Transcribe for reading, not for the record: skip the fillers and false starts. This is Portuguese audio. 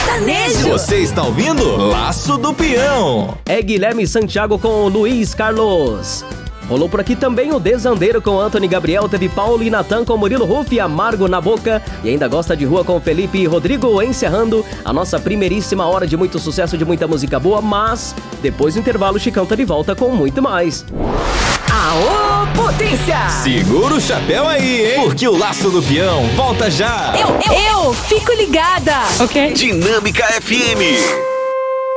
sertanejo. Você está ouvindo Laço do Peão. É Guilherme Santiago com o Luiz Carlos. Rolou por aqui também o Desandeiro com Anthony Gabriel, teve Paulo e Natan com Murilo Ruff, Amargo na Boca, e ainda Gosta de Rua com Felipe e Rodrigo, encerrando a nossa primeiríssima hora de muito sucesso, de muita música boa, mas depois do intervalo o Chicão tá de volta com muito mais. Aô, potência! Segura o chapéu aí, hein? Porque o Laço do Peão volta já. Eu fico ligada. Ok. Dinâmica FM.